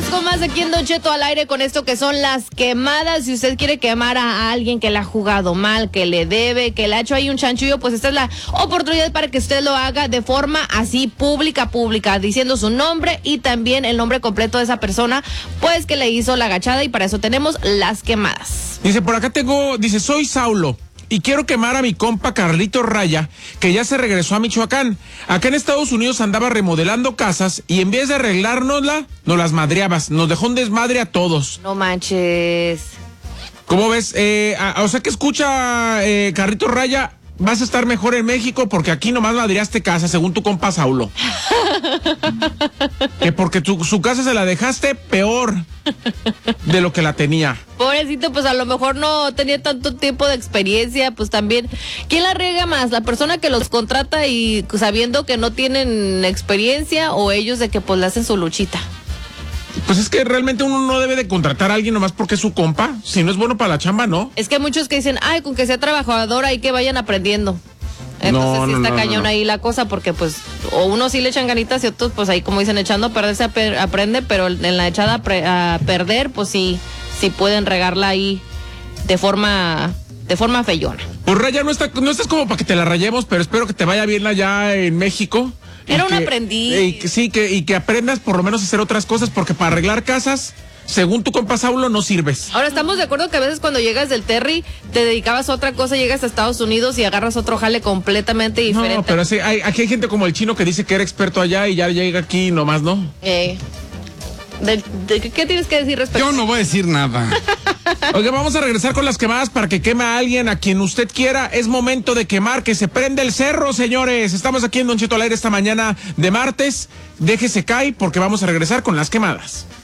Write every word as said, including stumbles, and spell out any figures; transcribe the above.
con más aquí en Don Cheto al aire con esto que son las quemadas. Si usted quiere quemar a alguien que le ha jugado mal, que le debe, que le ha hecho ahí un chanchullo, pues esta es la oportunidad para que usted lo haga de forma así pública, pública, diciendo su nombre y también el nombre completo de esa persona, pues que le hizo la agachada, y para eso tenemos las quemadas. Dice, por acá tengo, dice, soy Saulo y quiero quemar a mi compa Carlito Raya, que ya se regresó a Michoacán. Acá en Estados Unidos andaba remodelando casas y en vez de arreglárnosla, nos las madreabas. Nos dejó un desmadre a todos. No manches. ¿Cómo ves? Eh, a, o sea que escucha, eh, Carlito Raya, vas a estar mejor en México porque aquí nomás madreaste casa, según tu compa Saulo. Que porque tu, su casa se la dejaste peor de lo que la tenía. Pobrecito, pues a lo mejor no tenía tanto tiempo de experiencia, pues también. ¿Quién la riega más? ¿La persona que los contrata y sabiendo que no tienen experiencia, o ellos de que pues le hacen su luchita? Pues es que realmente uno no debe de contratar a alguien nomás porque es su compa. Si no es bueno para la chamba, ¿no? Es que hay muchos que dicen, ay, con que sea trabajador ahí que vayan aprendiendo. Entonces no, sí no, está no, cañón no, no. ahí la cosa, porque pues o unos sí le echan ganitas y otros pues ahí como dicen echando a perder se ap- aprende, pero en la echada a, pre- a perder pues sí, sí pueden regarla ahí de forma de forma feyona. Pues Raya, no, está, no estás como para que te la rayemos, pero espero que te vaya bien allá en México. Era un que, aprendiz. Y que, sí, que, y que aprendas por lo menos a hacer otras cosas, porque para arreglar casas, según tu compa Saulo, no sirves. Ahora, estamos de acuerdo que a veces cuando llegas del Terry, te dedicabas a otra cosa, llegas a Estados Unidos y agarras otro jale completamente diferente. No, pero sí, hay, aquí hay gente como el chino que dice que era experto allá y ya llega aquí nomás, ¿no? Eh, de, de, ¿Qué tienes que decir respecto? Yo no voy a decir nada. Oiga, vamos a regresar con las quemadas para que queme a alguien, a quien usted quiera. Es momento de quemar, que se prende el cerro, señores. Estamos aquí en Don Cheto al aire esta mañana de martes. Déjese caer porque vamos a regresar con las quemadas.